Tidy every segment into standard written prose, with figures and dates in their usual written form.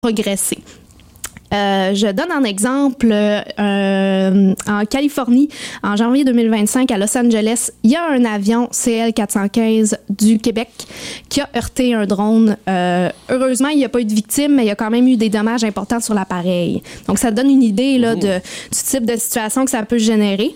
progresser. Je donne un exemple. En Californie, en janvier 2025, à Los Angeles, il y a un avion CL-415 du Québec qui a heurté un drone. Heureusement, il n'y a pas eu de victimes, mais il y a quand même eu des dommages importants sur l'appareil. Donc, ça donne une idée là, du type de situation que ça peut générer.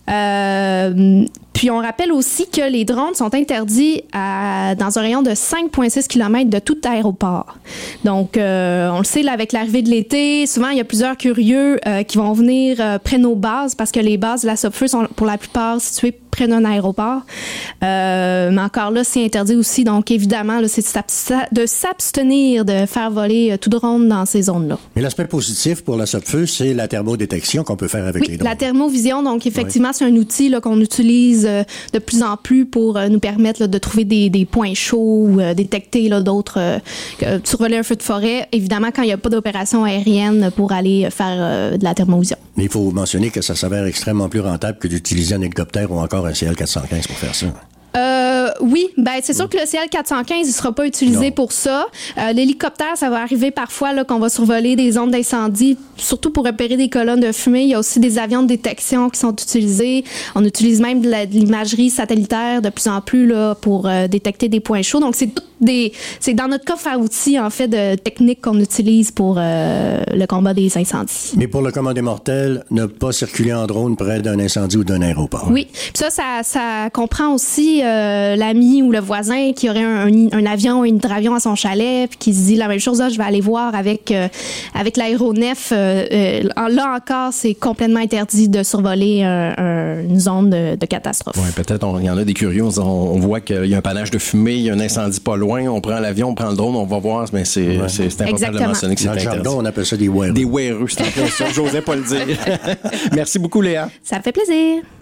Puis, on rappelle aussi que les drones sont interdits dans un rayon de 5,6 km de tout aéroport. Donc, on le sait, là, avec l'arrivée de l'été, souvent, il y a plusieurs curieux qui vont venir près de nos bases parce que les bases de la SOPFEU sont pour la plupart situées près d'un aéroport. Mais encore là, c'est interdit aussi. Donc, évidemment, là, c'est de s'abstenir de faire voler tout drone dans ces zones-là. Mais l'aspect positif pour la SOPFEU, c'est la thermodétection qu'on peut faire avec les drones. La thermovision, donc effectivement, c'est un outil là, qu'on utilise de plus en plus pour nous permettre là, de trouver des points chauds ou détecter là, d'autres, survoler un feu de forêt. Évidemment, quand il n'y a pas d'opération aérienne pour aller faire de la thermovision. Mais il faut mentionner que ça s'avère extrêmement plus rentable que d'utiliser un hélicoptère ou encore un CL-415 pour faire ça. Oui, c'est sûr que le CL-415 il sera pas utilisé pour ça. L'hélicoptère, ça va arriver parfois là, qu'on va survoler des zones d'incendie, surtout pour repérer des colonnes de fumée. Il y a aussi des avions de détection qui sont utilisés. On utilise même de l'imagerie satellitaire de plus en plus là, pour détecter des points chauds. Donc, c'est dans notre coffre à outils, en fait, de techniques qu'on utilise pour le combat des incendies. Mais pour le commun des mortels, ne pas circuler en drone près d'un incendie ou d'un aéroport. Oui. Puis ça comprend aussi l'ami ou le voisin qui aurait un avion ou un hydravion à son chalet puis qui se dit la même chose, là, je vais aller voir avec l'aéronef. Là encore, c'est complètement interdit de survoler une zone de catastrophe. Oui, peut-être il y en a des curieux, on voit qu'il y a un panache de fumée, il y a un incendie pas loin, on prend l'avion, on prend le drone, on va voir, mais c'est important de le mentionner que c'est interdit. Dans le jargon, on appelle ça des wéreux. Des wéreux, c'est un peu ça, j'osais pas le dire. Merci beaucoup, Léa. Ça fait plaisir.